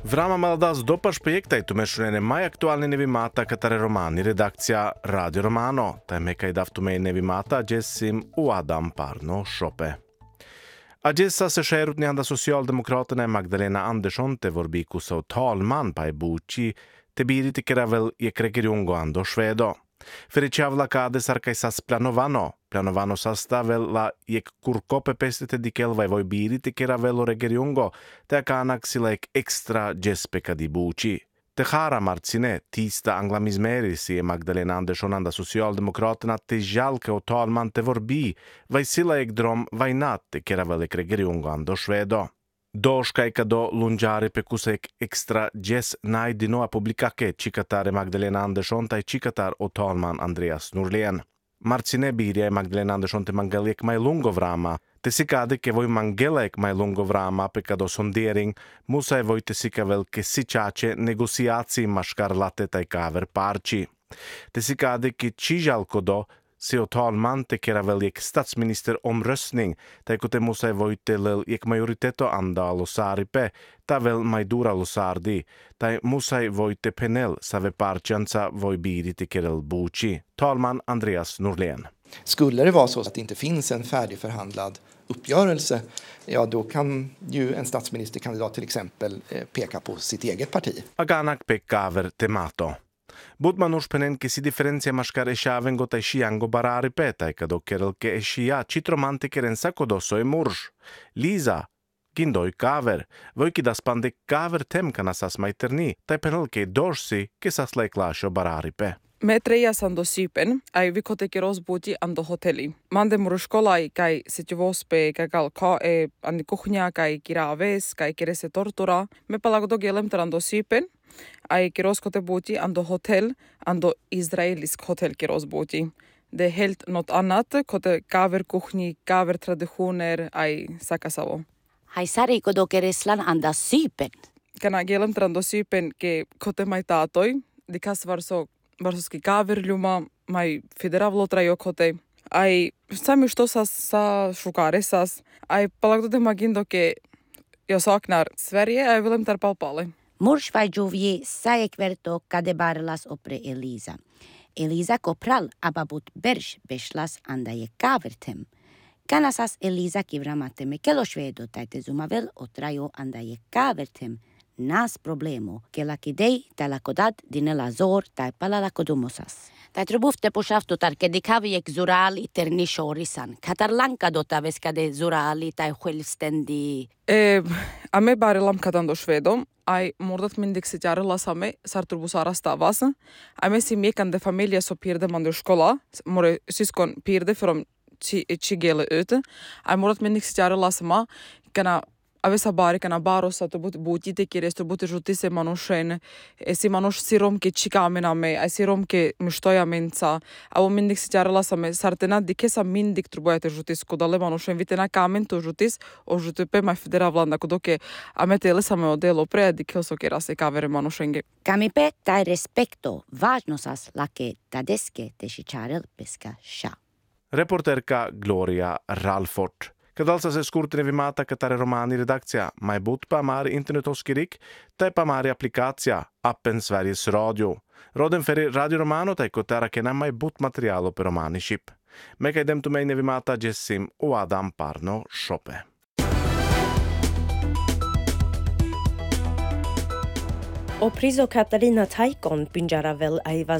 Vrama malo das dopaš projekta i tumešune najaktualni nevimata katare romani redakcija Radio Romano. Taj meka i davtume nevimata jessim u Adam Parno Shope. A jessa se skärutni anda Socialdemokraterna Magdalena Andersson te vorbiku så talman pa buci te biritikera vel jekregirungo ando švedo. Fericavla kade sarkaisas planovano sastavel la jek kurkope pestete dikelva voi biritikera velo regirungo te kanak silek extra jespeka di buci. Te hara marcine tista anglamismerisi Magdalena Andersson anda Socialdemokraterna te jalke och talman te vorbi vai sila egdrom vai natte kera velek regirungo ando švedo. Doškajka do lunjari pekusek extra jes najdino a publikake čikatare Magdalena Andersson taj čikatar och talman Andreas Norlén. Marcine birja Magdalena Andersson te mangelek mai lungovrama. Te sikade ke voi mangelek mai lungovrama pekado sondering musa voi te sikavel ke sičače negociaci maškarlate taj kaver parči. Te sikade ke čižalko do se och talman te kera väl ek statsministeromröstning tai kote musa voitelel ek majoriteto anda losaripe ta väl majdura losardi tai musa voite penel save parchansa voi bidi te kerel buci. Talman Andreas Norlén. Skulle det vara så att det inte finns en färdigförhandlad uppgörelse, ja då kan ju en statsministerkandidat till exempel peka på sitt eget parti. Aganak pekaver temato. Budmanuš penen ke si diferencia maškar ešaven go taj šijango barari petaj kado kerel ke ešija čitromante keren sakodo so murš. Liza, gindoj kaver, vojki da spande kaver temkana sas maiterni, taj penel ke dorsi ke sas laiklašo barari pe. Me trejas ando Sypen, ai vikote kirosbuti ando hoteli. Mande muruškolai kai setjuvospe kai kalka andi kuhnja kai kiraves kai kirese tortura. Me palagodo gelemtar ando Sypen. Ai kiroskote buti ando hotel, ando israelisk hotel kirosbuti. Det är helt något annat, kote kaverkuchni, kavertraditioner, ai sakasavo. Hai sari kodo kereslan anda Sypen. Kana gelemtar ando Sypen ke kote mai tatoi, dikas varsoski kaverljuma, mai federavlotra jokote. Ai sami što sa šukaresas, ai palagdo magindo ke jag saknar Sverige, ai vilemtar palpale. Murs vai juvie saekverto kadebarlas opre Elisa. Elisa kopral ababut berš bešlas anda je kavertem. Kanasas Elisa kivramate me kelo švedo tajte zumavel otrajo anda je kavertem. Nas problemo ke la kidei ta la kodat dinela zor ta pala la kodumosas. Ta trubufte pushaftu tar ke dikavjek zurali ternishorisan. Katarlanka dota veskade zurali ta självständig. A me barelam kadando švedom. Ai mordat mindig sitjarila same sarturbusara stavas. Ai me si mekan de familie so pirde man de skola. More syskon pirde from chigele ut. Ai mordat mindig sitjarila sama kana avesa bari kana barosa to buti te kires to buti žuti se manušen. Si manuš sirom ke čikamena me, ai sirom ke mštoja menca. Avo mindig sitjarila same sartena dikesa mindig trubojate žutis kodale manušen vitena kamen to žutis o žutipe mai federavlanda kodoke ametele same odelo pre dikelso ke rase kavere manušenge. Kamipe tai respekto važnosas lake tadeske te šičarel peska ša. Reporterka Gloria Ralfort. Kadalsa se skurtine vimata katare romani redakcija, mai but pa mari internetoskirik, tai pa mari aplikacija, appen Sveriges Radio. Roden feri Radio Romano tai kotara kena mai but materialo per romani ship. Meka idem tu mei nevimata jessim u Adam Parno Shope. O prizo Katarina Taikon pinjara vel aiva